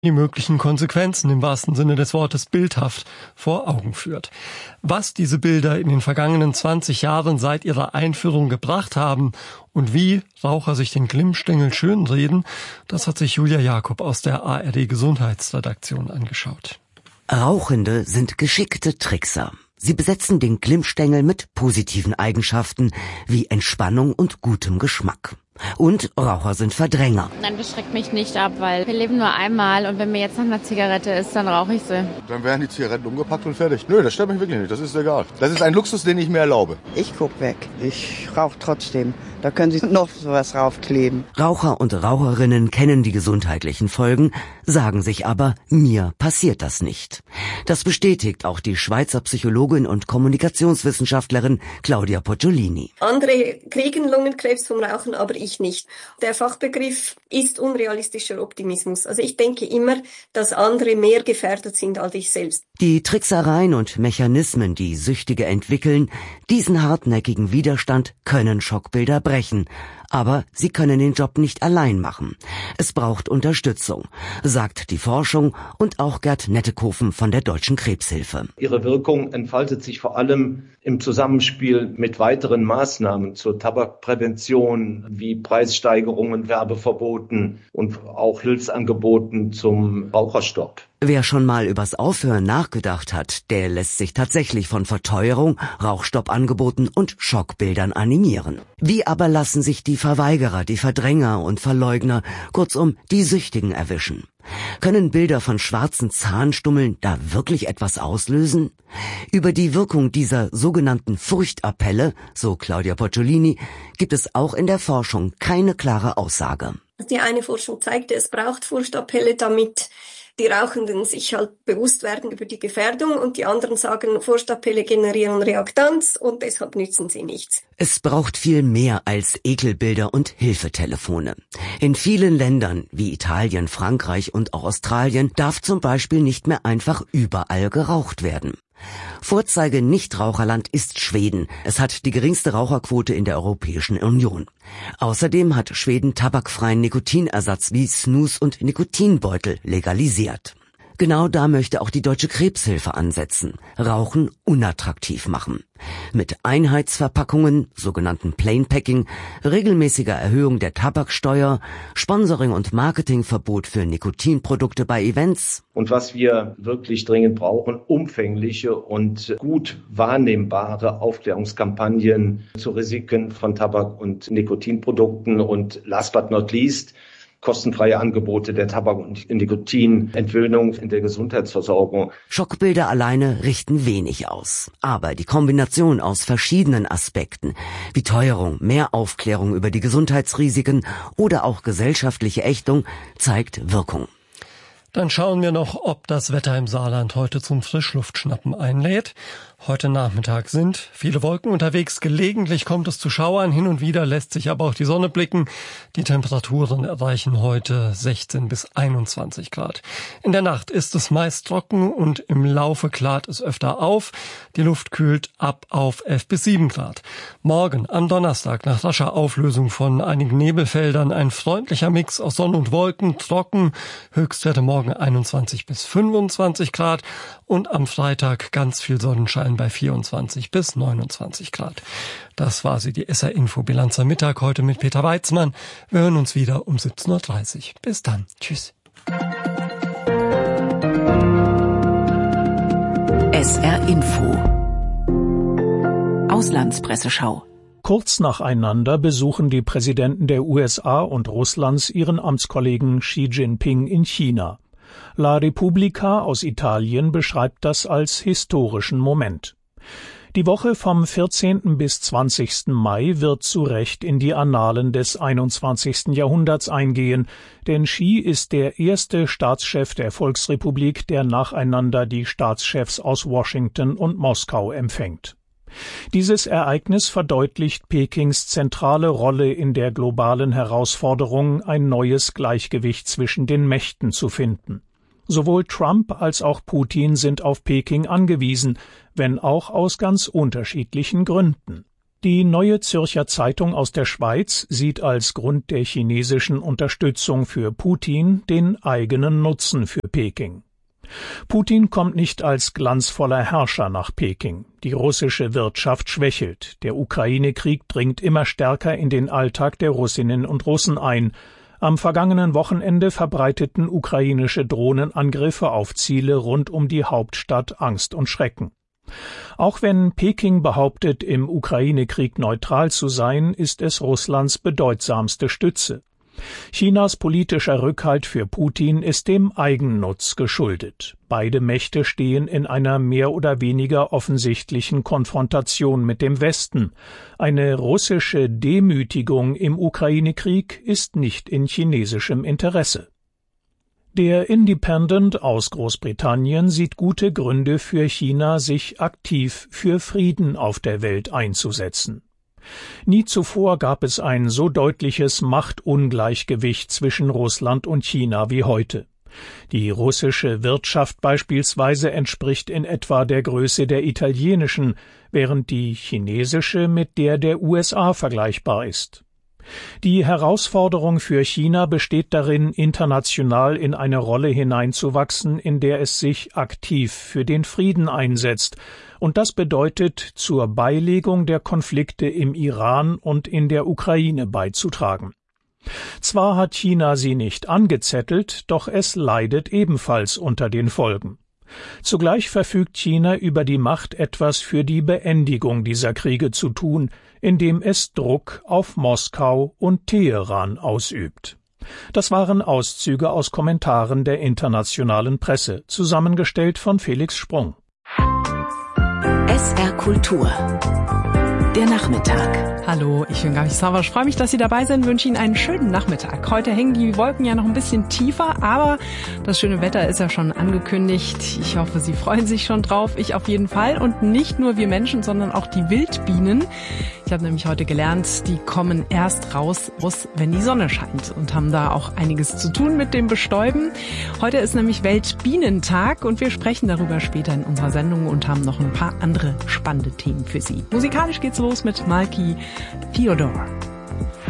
die möglichen Konsequenzen im wahrsten Sinne des Wortes bildhaft vor Augen führt. Was diese Bilder in den vergangenen 20 Jahren seit ihrer Einführung gebracht haben und wie Raucher sich den Glimmstängel schönreden, das hat sich Julia Jakob aus der ARD Gesundheitsredaktion angeschaut. Rauchende sind geschickte Trickser. Sie besetzen den Glimmstängel mit positiven Eigenschaften wie Entspannung und gutem Geschmack. Und Raucher sind Verdränger. Nein, das schreckt mich nicht ab, weil wir leben nur einmal und wenn mir jetzt noch eine Zigarette ist, dann rauche ich sie. Dann werden die Zigaretten umgepackt und fertig. Nö, das stört mich wirklich nicht, das ist egal. Das ist ein Luxus, den ich mir erlaube. Ich guck weg, ich rauche trotzdem. Da können Sie noch sowas raufkleben. Raucher und Raucherinnen kennen die gesundheitlichen Folgen, sagen sich aber, mir passiert das nicht. Das bestätigt auch die Schweizer Psychologin und Kommunikationswissenschaftlerin Claudia Poggiolini. Andere kriegen Lungenkrebs vom Rauchen, aber ich nicht. Der Fachbegriff ist unrealistischer Optimismus. Also ich denke immer, dass andere mehr gefährdet sind als ich selbst. Die Tricksereien und Mechanismen, die Süchtige entwickeln, diesen hartnäckigen Widerstand können Schockbilder brechen. Aber sie können den Job nicht allein machen. Es braucht Unterstützung, sagt die Forschung und auch Gerd Nettekofen von der Deutschen Krebshilfe. Ihre Wirkung entfaltet sich vor allem im Zusammenspiel mit weiteren Maßnahmen zur Tabakprävention wie Preissteigerungen, Werbeverboten und auch Hilfsangeboten zum Raucherstopp. Wer schon mal übers Aufhören nachgedacht hat, der lässt sich tatsächlich von Verteuerung, Rauchstoppangeboten und Schockbildern animieren. Wie aber lassen sich die Verweigerer, die Verdränger und Verleugner, kurzum die Süchtigen erwischen? Können Bilder von schwarzen Zahnstummeln da wirklich etwas auslösen? Über die Wirkung dieser sogenannten Furchtappelle, so Claudia Poggiolini, gibt es auch in der Forschung keine klare Aussage. Die eine Forschung zeigte, es braucht Furchtappelle, damit die Rauchenden sich halt bewusst werden über die Gefährdung und die anderen sagen, Furchtappelle generieren Reaktanz und deshalb nützen sie nichts. Es braucht viel mehr als Ekelbilder und Hilfetelefone. In vielen Ländern wie Italien, Frankreich und auch Australien darf zum Beispiel nicht mehr einfach überall geraucht werden. Vorzeige-Nichtraucherland ist Schweden. Es hat die geringste Raucherquote in der Europäischen Union. Außerdem hat Schweden tabakfreien Nikotinersatz wie Snus und Nikotinbeutel legalisiert. Genau da möchte auch die Deutsche Krebshilfe ansetzen. Rauchen unattraktiv machen. Mit Einheitsverpackungen, sogenannten Plain Packing, regelmäßiger Erhöhung der Tabaksteuer, Sponsoring und Marketingverbot für Nikotinprodukte bei Events. Und was wir wirklich dringend brauchen, umfängliche und gut wahrnehmbare Aufklärungskampagnen zu Risiken von Tabak- und Nikotinprodukten und last but not least kostenfreie Angebote der Tabak- und Nikotinentwöhnung in der Gesundheitsversorgung. Schockbilder alleine richten wenig aus. Aber die Kombination aus verschiedenen Aspekten, wie Teuerung, mehr Aufklärung über die Gesundheitsrisiken oder auch gesellschaftliche Ächtung, zeigt Wirkung. Dann schauen wir noch, ob das Wetter im Saarland heute zum Frischluftschnappen einlädt. Heute Nachmittag sind viele Wolken unterwegs. Gelegentlich kommt es zu Schauern. Hin und wieder lässt sich aber auch die Sonne blicken. Die Temperaturen erreichen heute 16 bis 21 Grad. In der Nacht ist es meist trocken und im Laufe klart es öfter auf. Die Luft kühlt ab auf 11 bis 7 Grad. Morgen am Donnerstag nach rascher Auflösung von einigen Nebelfeldern ein freundlicher Mix aus Sonne und Wolken, trocken. Höchstwerte morgen 21 bis 25 Grad und am Freitag ganz viel Sonnenschein bei 24 bis 29 Grad. Das war sie, die SR-Info-Bilanz am Mittag heute mit Peter Weizmann. Wir hören uns wieder um 17.30 Uhr. Bis dann. Tschüss. SR-Info Auslandspresseschau. Kurz nacheinander besuchen die Präsidenten der USA und Russlands ihren Amtskollegen Xi Jinping in China. La Repubblica aus Italien beschreibt das als historischen Moment. Die Woche vom 14. bis 20. Mai wird zu Recht in die Annalen des 21. Jahrhunderts eingehen, denn Xi ist der erste Staatschef der Volksrepublik, der nacheinander die Staatschefs aus Washington und Moskau empfängt. Dieses Ereignis verdeutlicht Pekings zentrale Rolle in der globalen Herausforderung, ein neues Gleichgewicht zwischen den Mächten zu finden. Sowohl Trump als auch Putin sind auf Peking angewiesen, wenn auch aus ganz unterschiedlichen Gründen. Die Neue Zürcher Zeitung aus der Schweiz sieht als Grund der chinesischen Unterstützung für Putin den eigenen Nutzen für Peking. Putin kommt nicht als glanzvoller Herrscher nach Peking. Die russische Wirtschaft schwächelt. Der Ukraine-Krieg dringt immer stärker in den Alltag der Russinnen und Russen ein. Am vergangenen Wochenende verbreiteten ukrainische Drohnenangriffe auf Ziele rund um die Hauptstadt Angst und Schrecken. Auch wenn Peking behauptet, im Ukraine-Krieg neutral zu sein, ist es Russlands bedeutsamste Stütze. Chinas politischer Rückhalt für Putin ist dem Eigennutz geschuldet. Beide Mächte stehen in einer mehr oder weniger offensichtlichen Konfrontation mit dem Westen. Eine russische Demütigung im Ukraine-Krieg ist nicht in chinesischem Interesse. Der Independent aus Großbritannien sieht gute Gründe für China, sich aktiv für Frieden auf der Welt einzusetzen. Nie zuvor gab es ein so deutliches Machtungleichgewicht zwischen Russland und China wie heute. Die russische Wirtschaft beispielsweise entspricht in etwa der Größe der italienischen, während die chinesische mit der USA vergleichbar ist. Die Herausforderung für China besteht darin, international in eine Rolle hineinzuwachsen, in der es sich aktiv für den Frieden einsetzt, und das bedeutet, zur Beilegung der Konflikte im Iran und in der Ukraine beizutragen. Zwar hat China sie nicht angezettelt, doch es leidet ebenfalls unter den Folgen. Zugleich verfügt China über die Macht, etwas für die Beendigung dieser Kriege zu tun, indem es Druck auf Moskau und Teheran ausübt. Das waren Auszüge aus Kommentaren der internationalen Presse, zusammengestellt von Felix Sprung. SR Kultur. Der Nachmittag. Hallo, ich bin Gabi Savas. Ich freue mich, dass Sie dabei sind, wünsche Ihnen einen schönen Nachmittag. Heute hängen die Wolken ja noch ein bisschen tiefer, aber das schöne Wetter ist ja schon angekündigt. Ich hoffe, Sie freuen sich schon drauf. Ich auf jeden Fall. Und nicht nur wir Menschen, sondern auch die Wildbienen. Ich habe nämlich heute gelernt, die kommen erst raus, wenn die Sonne scheint und haben da auch einiges zu tun mit dem Bestäuben. Heute ist nämlich Weltbienentag und wir sprechen darüber später in unserer Sendung und haben noch ein paar andere spannende Themen für Sie. Musikalisch geht's los mit Malky Theodore.